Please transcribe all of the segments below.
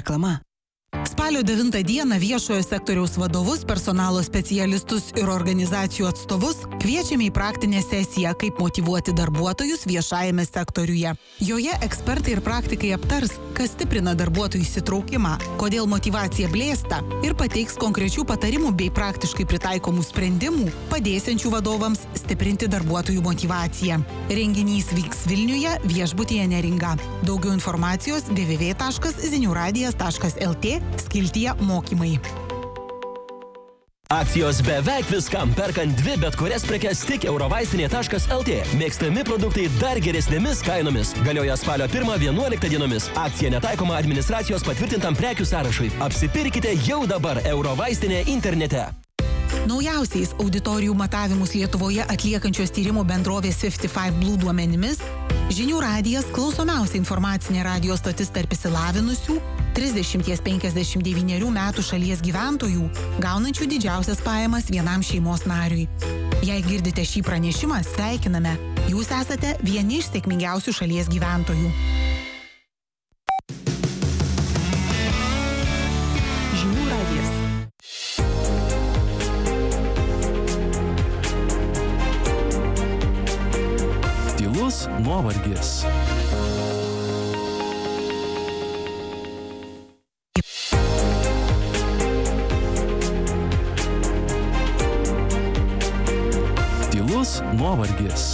Reklama. Spalio 9 dieną viešojo sektoriaus vadovus, personalo specialistus ir organizacijų atstovus kviečiame į praktinę sesiją, kaip motyvuoti darbuotojus viešajame sektoriuje. Joje ekspertai ir praktikai aptars, kas stiprina darbuotojų įsitraukimą, kodėl motyvacija blėsta ir pateiks konkrečių patarimų bei praktiškai pritaikomų sprendimų, padėsiančių vadovams stiprinti darbuotojų motyvaciją. Renginys vyks Vilniuje, viešbutyje Neringa. Daugiau informacijos www.ziniuradijas.lt skiltyje mokymai. Akcijos beveik viskam, perkant 2 bet kurias prekes tik eurovaistinė.lt. Mėgstami produktai dar geresnėmis kainomis. Galioja spalio 1-11 dienomis. Akcija netaikoma administracijos patvirtintam prekių sąrašui. Apsipirkite jau dabar Eurovaistinė internete. Naujausiais auditorijų matavimus Lietuvoje atliekančios tyrimų bendrovės 55 Blue duomenimis, Žinių radijas klausomiausia informacinė radijo stotis tarp išsilavinusių 30-59 metų šalies gyventojų, gaunančių didžiausias pajamas vienam šeimos nariui. Jei girdite šį pranešimą, sveikiname. Jūs esate vieni iš sėkmingiausių šalies gyventojų. Žinių radijas. Tylus nuovargis. Tylus nuovargis.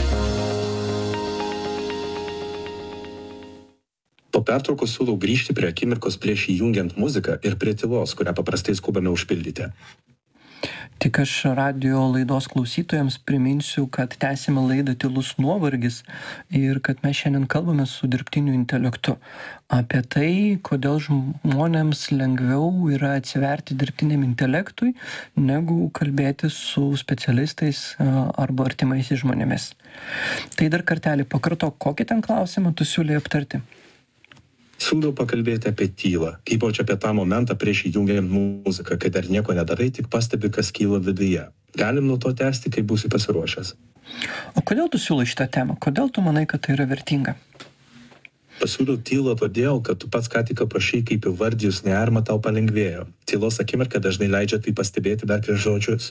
Po pertraukos siūlau grįžti prie akimirkos prieš įjungiant muziką ir prie tylos, kurią paprastai skubame užpildyti. Tik aš radijo laidos klausytojams priminsiu, kad tęsime laidą Tylus nuovargis ir kad mes šiandien kalbame su dirbtiniu intelektu apie tai, kodėl žmonėms lengviau yra atsiverti dirbtiniam intelektui, negu kalbėti su specialistais arba artimaisiais žmonėmis. Tai dar kartelį pakarto, kokį ten klausimą tu siūlei aptarti? Siūlau pakalbėti apie tylą, ypač apie tą momentą prieš įjungiant muziką, kai dar nieko nedarai, tik pastebi, kas kyla viduje. Galim nuo to tęsti, kai būsi pasiruošęs. O kodėl tu siūlai šitą temą? Kodėl tu manai, kad tai yra vertinga? Pasiūliau tylą todėl, kad tu pats ką tik aprašai, kaip įvardijus nerimą tau palengvėjo. Tylos akimirka dažnai leidžia tai pastebėti dar prieš žodžius.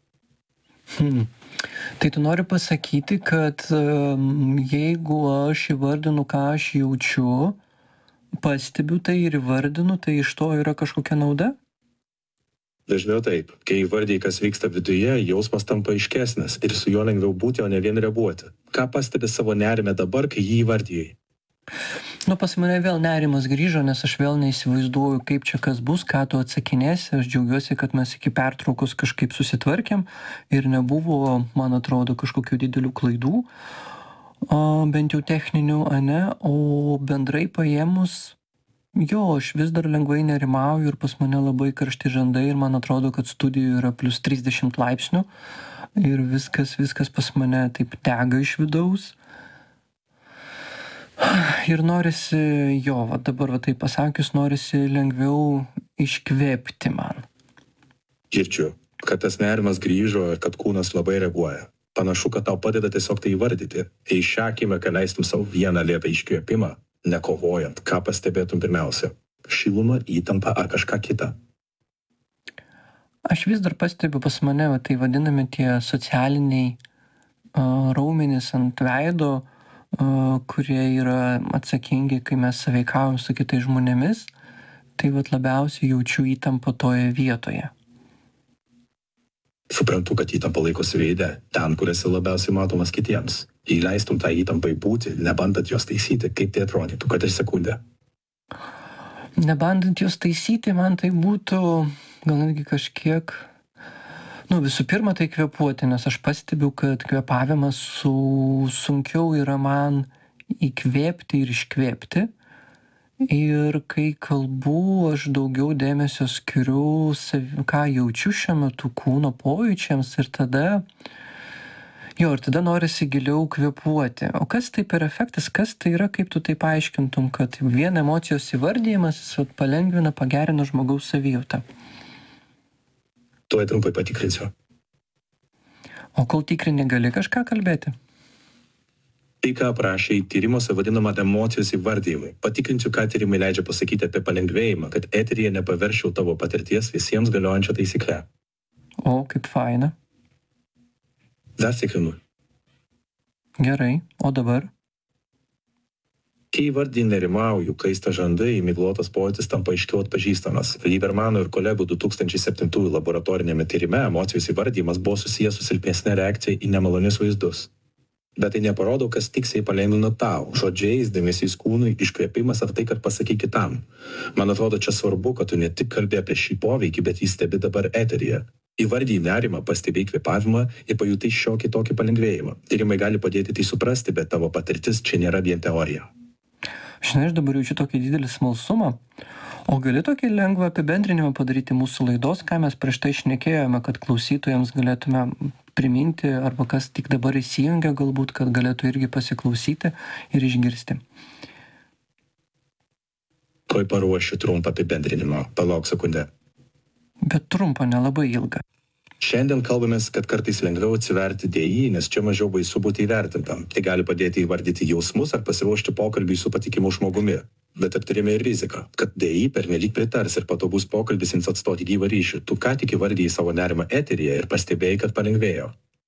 Tai tu nori pasakyti, kad jeigu aš įvardinu, ką aš jaučiu, pastebiu tai ir įvardinu, tai iš to yra kažkokia nauda? Dažniau taip. Kai įvardijai, kas vyksta viduje, jausmas tampa aiškesnis ir su juo lengviau būti, o ne vien reaguoti. Ką pastebi savo nerime dabar, kai jį įvardijai? Pas mane vėl nerimas grįžo, nes aš vėl neįsivaizduoju, kaip čia kas bus, ką tu atsakinėsi. Aš džiaugiuosi, kad mes iki pertraukos kažkaip susitvarkėm ir nebuvo, man atrodo, kažkokių didelių klaidų. Bent jau techninių, o bendrai paėmus, aš vis dar lengvai nerimauju ir pas mane labai karšti žandai ir man atrodo, kad studijų yra plus 30 laipsnių ir viskas pas mane taip tega iš vidaus. Ir norisi, dabar tai pasakius, norisi lengviau iškvėpti man. Girdžiu, kad tas nerimas grįžo ir kad kūnas labai reaguoja. Panašu, kad tau padeda tiesiog tai įvardyti. Jei šią akimirką leistum savo vieną lėtą iškvėpimą, nekovojant, ką pastebėtum pirmiausia? Šilumą, įtampą ar kažką kitą? Aš vis dar pastebiu pas mane, tai vadinami tie socialiniai raumenys ant veido, kurie yra atsakingi, kai mes sąveikaujam su kitais žmonėmis, tai labiausiai jaučiu įtampą toje vietoje. Suprantu, kad įtampa laikosi veide, ten, kur esi labiausiai matomas kitiems. Jei leistum tą įtampai būti, nebandant jos taisyti, kaip tai atrodytų, kad ir sekundę? Nebandant jos taisyti, man tai būtų gal netgi kažkiek... Visų pirma, tai kvėpuoti, nes aš pastebiu, kad kvėpavimas sunkiau yra man įkvėpti ir iškvėpti. Ir kai kalbu, aš daugiau dėmesio skiriu, ką jaučiu šiuo metu kūno pojūčiams ir tada norisi giliau kvėpuoti. O kas tai per efektas, kas tai yra, kaip tu tai paaiškintum, kad vien emocijos įvardyjimas palengvina, pagerina žmogaus savijautą? Tuoj trumpai patikrinsiu. O kol tikrini, gali kažką kalbėti? Tai, ką aprašė į tyrimuose vadinama emocijos įvardymai. Patikrinsiu, ką tyrimai leidžia pasakyti apie palengvėjimą, kad eteryje nepaveršiau tavo patirties visiems galiojančią taisyklę. O, kaip faina. Dar tikrinu. Gerai, o dabar? Kai įvardį nerimauju, kaista žandai, miglotas pojūtis tampa aiškiau atpažįstamas. Libermano ir kolegų 2007 laboratorinėme tyrime emocijos įvardymas buvo susijęs su silpnesne reakcija į nemalonius vaizdus. Bet tai neparodo, kas tiksliai palengvino tau. Žodžiais, dėmesys kūnui, iškvėpimas ar tai, kad pasaky kitam. Man atrodo, čia svarbu, kad tu ne tik kalbė apie šį poveikį, bet jį stebi dabar eteryje. Įvardyji nerimą, pastebėjai kvėpavimą ir pajutai šiokį tokį palengvėjimą. Tyrimai gali padėti tai suprasti, bet tavo patirtis čia nėra vien teorija. Žinai, aš dabar jaučiu tokį didelį smalsumą. O gali tokį lengvą apibendrinimą padaryti mūsų laidos, ką mes prieš tai šnekėjome, kad klausytojams galėtume priminti, arba kas tik dabar įsijungia galbūt, kad galėtų irgi pasiklausyti ir išgirsti. Tuoj paruošiu trumpą apibendrinimą. Palauk sekundę. Bet trumpą, nelabai ilgą. Šiandien kalbamės, kad kartais lengviau atsiverti DI, nes čia mažiau baisu būti įvertintam. Tai gali padėti įvardyti jausmus ar pasiruošti pokalbį su patikimu žmogumi. Bet aptarėme ir riziką, kad DI pernelyg pritars ir patogus pokalbis ims atstoti gyvą ryšį. Tu ką tik įvardijai savo nerimą eteryje ir pastebėjai, kad palengvėjo.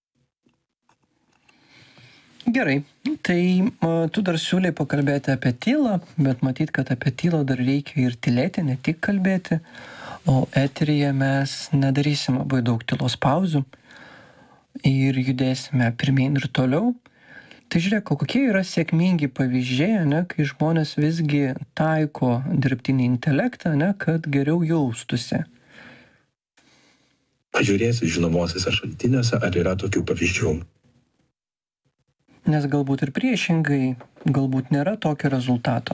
Gerai, tai tu dar siūlei pakalbėti apie tylą, bet matyt, kad apie tylą dar reikia ir tylėti, ne tik kalbėti. O eteryje mes nedarysim labai daug tylos pauzių ir judėsime pirmyn ir toliau. Tai žiūrėk, kokie yra sėkmingi pavyzdžiai, ne, kai žmonės visgi taiko dirbtinį intelektą, ne, kad geriau jaustųsi. Pažiūrėsiu žinomosiuose šaltiniuose, ar yra tokių pavyzdžių. Nes galbūt ir priešingai, galbūt nėra tokio rezultato.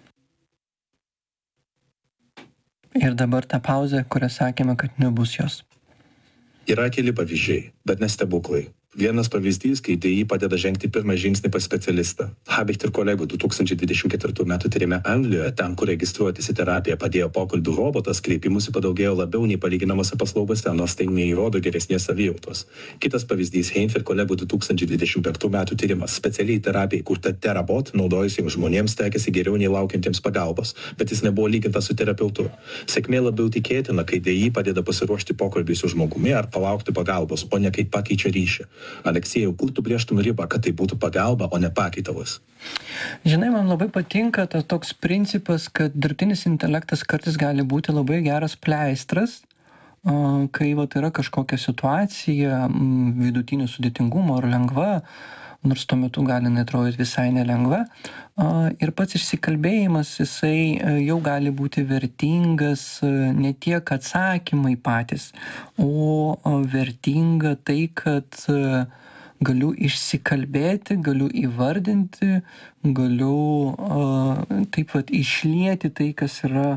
Ir dabar ta pauzė, kurią sakėme, kad nebus jos. Yra keli pavyzdžiai, bet ne stebuklai. Vienas pavyzdys, kai DI padeda žengti pirmą žingsnį pas specialistą. Habicht ir kolegų 2024 metų tyrime Anglijoje, ten, kur registruotis į terapiją padėjo pokalbių robotas, kreipimusi padaugėjo labiau nei palyginamose paslaugose, nors tai neįrodo geresnės savijautos. Kitas pavyzdys, Heinf ir kolegų 2025 metų tyrimas. Specialiai terapijai kurta terabot naudojusiems žmonėms tekėsi geriau nei laukiantiems pagalbos, bet jis nebuvo lygintas su terapeutu. Sėkmė labiau tikėtina, kai DI padeda pasiruošti pokalbį su žmogumi ar palaukti pagalbos, o ne kai pakeičia ryšį. Aleksėjau, kur tu brėžtum ribą, kad tai būtų pagalba, o ne pakaitalas? Žinai, man labai patinka tas toks principas, kad dirbtinis intelektas kartais gali būti labai geras pleistras, kai yra kažkokia situacija vidutinio sudėtingumo ar lengva, nors tuo metu gali atrodyti visai nelengva. Ir pats išsikalbėjimas, jisai jau gali būti vertingas ne tiek atsakymai patys, o vertinga tai, kad galiu išsikalbėti, galiu įvardinti, galiu taip pat išlieti tai, kas yra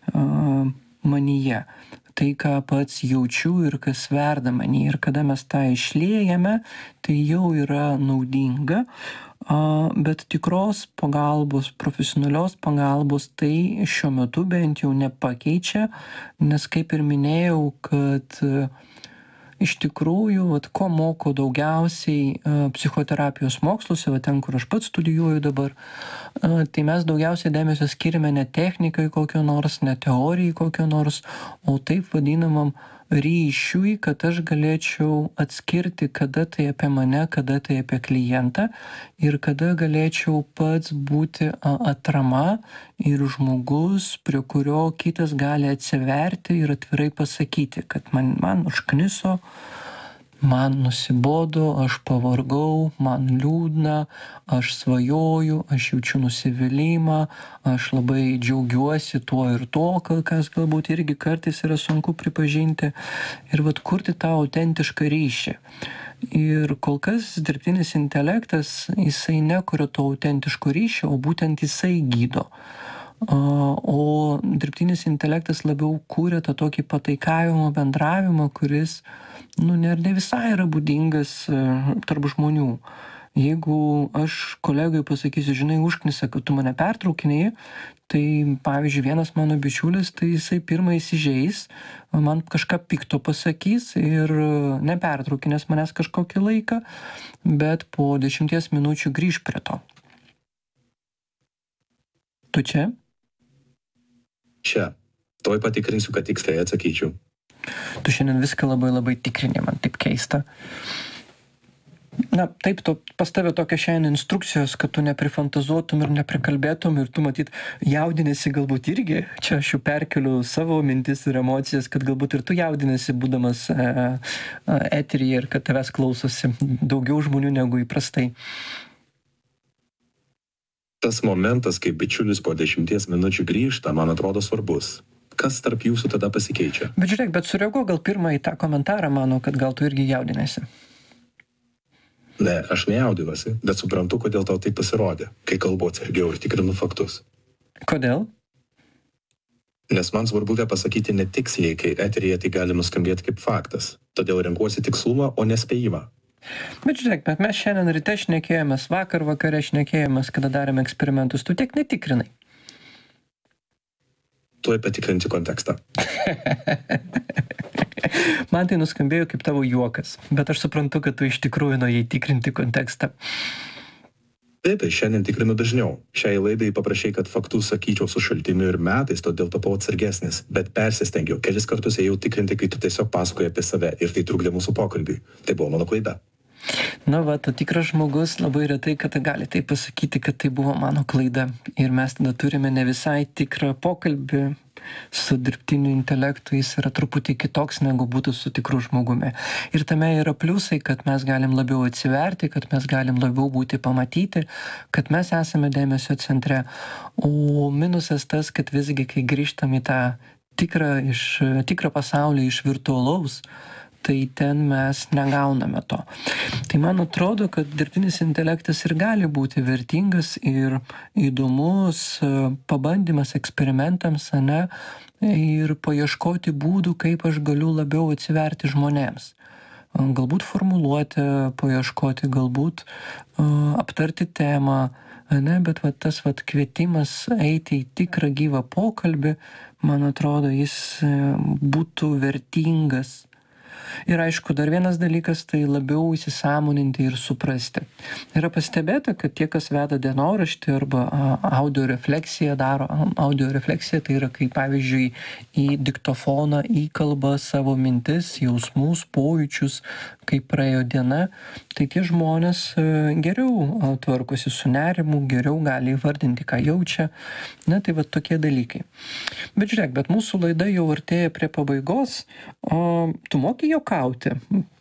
manyje. Tai, ką pats jaučiu ir kas verda manyje. Ir kada mes tą išliejame, tai jau yra naudinga. Bet tikros pagalbos, profesionalios pagalbos tai šiuo metu bent jau nepakeičia, nes kaip ir minėjau, kad iš tikrųjų, ko moko daugiausiai psichoterapijos moksluose, ten, kur aš pats studijuoju dabar, tai mes daugiausiai dėmesio skiriame ne technikai kokio nors, ne teorijai kokio nors, o taip vadinamam ryšiui, kad aš galėčiau atskirti, kada tai apie mane, kada tai apie klientą ir kada galėčiau pats būti atrama ir žmogus, prie kurio kitas gali atsiverti ir atvirai pasakyti, kad man užkniso, man nusibodo, aš pavargau, man liūdna, aš svajoju, aš jaučiu nusivylimą, aš labai džiaugiuosi tuo ir to, kas galbūt irgi kartais yra sunku pripažinti. Ir kurti tą autentišką ryšį. Ir kol kas dirbtinis intelektas, jisai nekuria to autentiško ryšio, o būtent jisai gydo. O dirbtinis intelektas labiau kūrė tą tokį pataikavimo bendravimą, kuris ne visai yra būdingas tarp žmonių. Jeigu aš kolegai pasakysiu, žinai, užknisa, kad tu mane pertraukinėjai, tai pavyzdžiui, vienas mano bičiulis, tai jisai pirmą įsižeis, man kažką pikto pasakys ir nepertraukinės manęs kažkokį laiką, bet po 10 minučių grįž prie to. Tu čia? Čia. Tuoj patikrinsiu, kad tiksliai atsakyčiau. Tu šiandien viską labai tikrini, man taip keista. Na, taip, pas tave tokia šiandien instrukcijos, kad tu neprifantazuotum ir neprikalbėtum ir tu matyt jaudinėsi galbūt irgi. Čia aš jau perkeliu savo mintis ir emocijas, kad galbūt ir tu jaudinėsi būdamas eteryje ir kad tavęs klausosi daugiau žmonių negu įprastai. Tas momentas, kai bičiulis po 10 minučių grįžta, man atrodo svarbus. Kas tarp jūsų tada pasikeičia? Bet žiūrėk, bet sureaguok gal pirmą į tą komentarą, manau, kad gal tu irgi jaudinėsi. Ne, aš nejaudinuosi, bet suprantu, kodėl tau tai pasirodė, kai kalbu atsargiau ir tikrinu faktus. Kodėl? Nes man svarbu tai pasakyti netiksliai, kai eteryje tai gali nuskambėti kaip faktas. Todėl renkuosi tikslumą, o nespėjimą. Bet žiūrėk, bet mes šiandien ryte šnekėjomės, vakare šnekėjomės, kada darėme eksperimentus, tu tiek netikrinai. Tuoj patikrinti kontekstą. Man tai nuskambėjo kaip tavo juokas, bet aš suprantu, kad tu iš tikrųjų norėjai tikrinti kontekstą. Taip, šiandien tikrinu dažniau. Šiai laidai paprašai, kad faktus sakyčiau su šaltiniu ir metais, todėl tapau atsargesnis, bet persistengiau. Kelis kartus ėjau tikrinti, kai tu tiesiog pasakoji apie save ir tai trukdė mūsų pokalbiui. Tai buvo mano klaida. Na va, tu tikras žmogus labai retai, kad gali tai pasakyti, kad tai buvo mano klaida. Ir mes tada turime ne visai tikrą pokalbį su dirbtiniu intelektu, jis yra truputį kitoks negu būtų su tikru žmogumi. Ir tame yra pliusai, kad mes galim labiau atsiverti, kad mes galim labiau būti pamatyti, kad mes esame dėmesio centre. O minusas tas, kad visgi, kai grįžtam į tą tikrą pasaulį iš virtualaus, tai ten mes negauname to. Tai man atrodo, kad dirbtinis intelektas ir gali būti vertingas ir įdomus pabandymas eksperimentams, ane, ir paieškoti būdų, kaip aš galiu labiau atsiverti žmonėms. Galbūt formuluoti, paieškoti, galbūt aptarti temą, ne, bet tas kvietimas eiti į tikrą gyvą pokalbį, man atrodo, jis būtų vertingas. Ir aišku, dar vienas dalykas, tai labiau įsisąmoninti ir suprasti. Yra pastebėta, kad tie, kas veda dienoraštį arba audio refleksiją daro, audio refleksija tai yra, kai pavyzdžiui į diktofoną įkalba savo mintis, jausmus, pojūčius, kaip praėjo diena, tai tie žmonės geriau tvarkosi su nerimu, geriau gali įvardinti, ką jaučia. Na, tai va tokie dalykai. Bet žiūrėk, bet mūsų laida jau artėja prie pabaigos. Tu moki juokauti?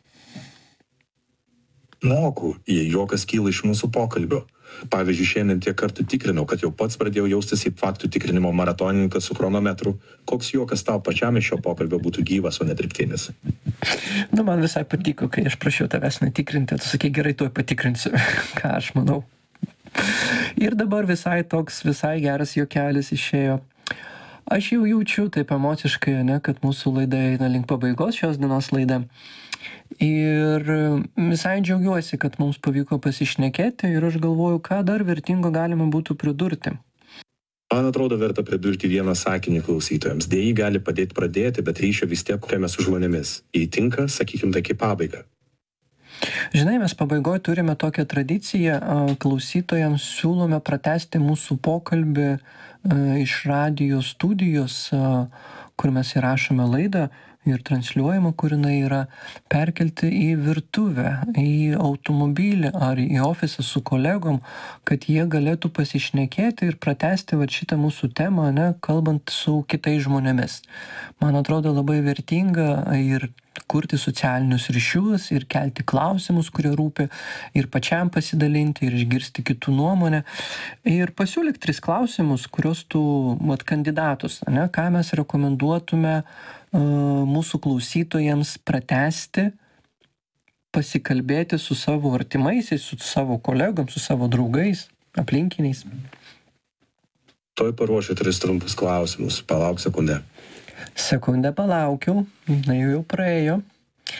Moku, jei juokas kyla iš mūsų pokalbio. Pavyzdžiui, šiandien tiek kartų tikrinau, kad jau pats pradėjau jaustis į faktų tikrinimo maratonininkas su chronometru. Koks juokas tau pačiam iš šio pokalbio būtų gyvas, o ne dirbtinis? Nu, man visai patiko, kai aš prašiau tavęs netikrinti, tu sakei, gerai, tuoj patikrinsiu, ką aš manau. Ir dabar visai geras juokelis išėjo. Aš jau jaučiu taip emociškai, ne, kad mūsų laida eina link pabaigos, šios dienos laida. Ir visai džiaugiuosi, kad mums pavyko pasišnekėti ir aš galvoju, ką dar vertingo galima būtų pridurti. Man atrodo, verta pridurti vieną sakinį klausytojams. Dėjai gali padėti pradėti, bet ryšio vis tiek kuriame su žmonėmis. Jei tinka, sakykim, tai kaip pabaiga. Žinai, mes pabaigoje turime tokią tradiciją, klausytojams siūlome pratęsti mūsų pokalbį iš radijo studijos, kur mes įrašome laidą ir transliuojama, kur jinai yra, perkelti į virtuvę, į automobilį ar į ofisą su kolegom, kad jie galėtų pasišnekėti ir pratęsti šitą mūsų temą, ne, kalbant su kitais žmonėmis. Man atrodo labai vertinga ir kurti socialinius ryšius ir kelti klausimus, kurie rūpi, ir pačiam pasidalinti, ir išgirsti kitų nuomonę. Ir pasiūlyk 3 klausimus, kuriuos tu, kandidatus, ne, ką mes rekomenduotume mūsų klausytojams pratęsti, pasikalbėti su savo artimaisiais, su savo kolegom, su savo draugais, aplinkiniais. Tuoj paruošiu 3 trumpus klausimus. Palauk sekundę. Sekundę palaukiau, jau praėjo.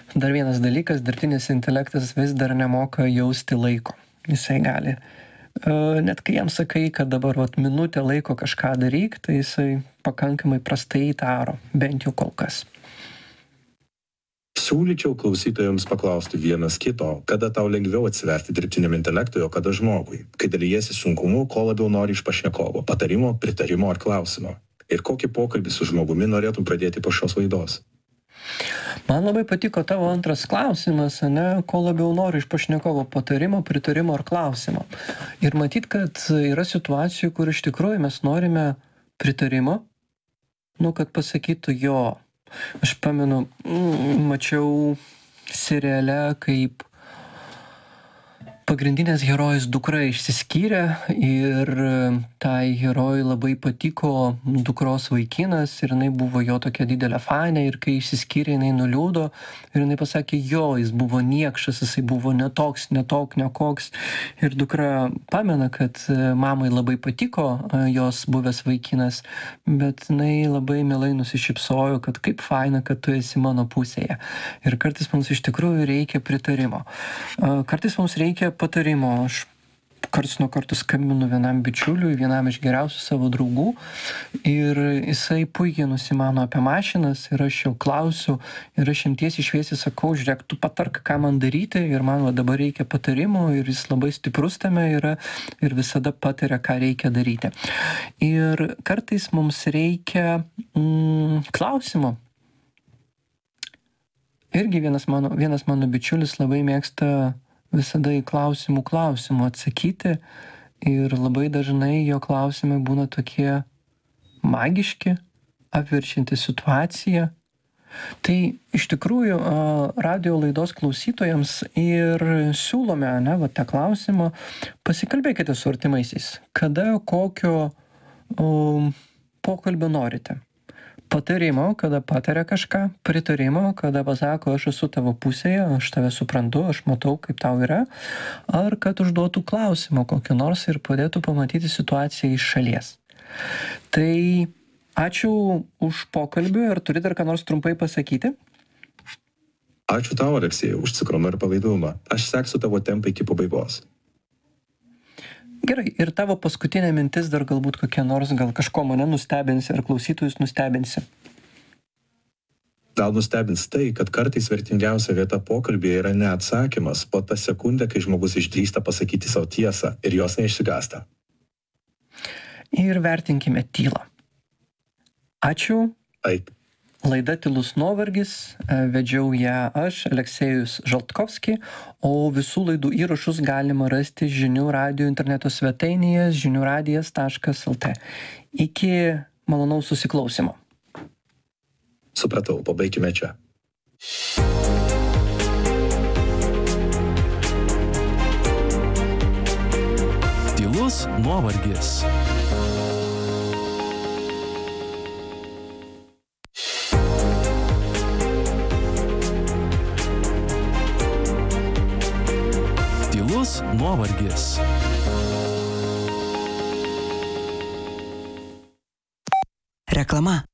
Dar vienas dalykas, dirbtinis intelektas vis dar nemoka jausti laiko. Jisai gali. Net kai jam sakai, kad dabar minutę laiko kažką daryk, tai jisai pakankamai prastai daro, bent jau kol kas. Siūlyčiau klausytojams paklausti vienas kito, kada tau lengviau atsiverti dirbtiniam intelektui, o kada žmogui, kai dalyjasi sunkumu, ko labiau nori iš pašnekovo, patarimo, pritarimo ar klausimo. Ir kokį pokalbį su žmogumi norėtum pradėti po šios laidos? Man labai patiko tavo antras klausimas, ko labiau nori iš pašnekovo, patarimo, pritarimo ar klausimo. Ir matyt, kad yra situacijų, kur iš tikrųjų mes norime pritarimo, kad pasakytų jo. Aš pamenu, mačiau seriale, kaip pagrindinės herojės dukra išsiskyrė ir tai herojai labai patiko dukros vaikinas ir jinai buvo jo tokia didelė fanė ir kai išsiskyrė jinai nuliūdo ir jinai pasakė, jo, jis buvo niekšas, jisai buvo nekoks ir dukra pamena, kad mamai labai patiko jos buvęs vaikinas, bet jinai labai mielai nusišypsojo, kad kaip faina, kad tu esi mano pusėje. Ir kartais mums iš tikrųjų reikia pritarimo. Kartais mums reikia patarimo. Aš karts nuo karto skambinu vienam bičiuliui, vienam iš geriausių savo draugų ir jisai puikiai nusimano apie mašinas ir aš jau klausiu ir aš jam tiesiai šviesiai sakau, žiūrėk, tu patark, ką man daryti ir man dabar reikia patarimo ir jis labai stiprus tame yra ir visada pataria, ką reikia daryti. Ir kartais mums reikia klausimo. Irgi vienas mano bičiulis labai mėgsta visada į klausimų atsakyti ir labai dažnai jo klausimai būna tokie magiški, apverčianti situaciją. Tai iš tikrųjų radio laidos klausytojams ir siūlome tą klausimą, pasikalbėkite su artimaisiais, kada kokio pokalbio norite. Patarimo, kada pataria kažką, pritarimo, kada pasako, aš esu tavo pusėje, aš tave suprantu, aš matau, kaip tau yra, ar kad užduotų klausimą kokį nors ir padėtų pamatyti situaciją iš šalies. Tai ačiū už pokalbį, ar turi dar ką nors trumpai pasakyti? Ačiū tau, Aleksėjau, už cikrumą ir palaidumą. Aš seksiu tavo tempą iki pabaigos. Gerai, ir tavo paskutinė mintis dar galbūt kokia nors, gal kažko mane nustebinsi ar klausytojus nustebinsi. Gal nustebins tai, kad kartais vertingiausia vieta pokalbėje yra ne atsakymas, o ta sekundė, kai žmogus išdrįsta pasakyti savo tiesą ir jos neišsigąsta. Ir vertinkime tylą. Ačiū. Taip. Laida Tylus nuovargis, vedžiau ją aš, Aleksejus Žaltkovski, o visų laidų įrašus galima rasti Žinių radijo interneto svetainėje žiniuradijas.lt. Iki malonaus susiklausimo. Supratau, pabaikime čia. Tylus nuovargis. Nuovargis. Reklama.